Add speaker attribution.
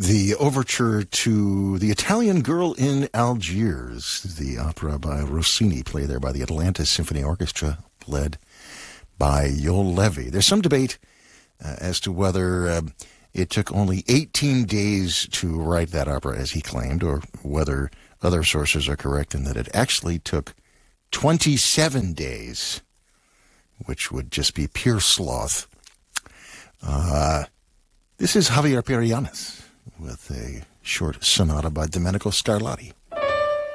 Speaker 1: the overture to The Italian Girl in Algiers, the opera by Rossini, played there by the Atlanta Symphony Orchestra, led by Joel Levy. There's some debate as to whether it took only 18 days to write that opera, as he claimed, or whether other sources are correct in that it actually took 27 days, which would just be pure sloth. This is Javier Perillanes with a short sonata by Domenico Scarlatti.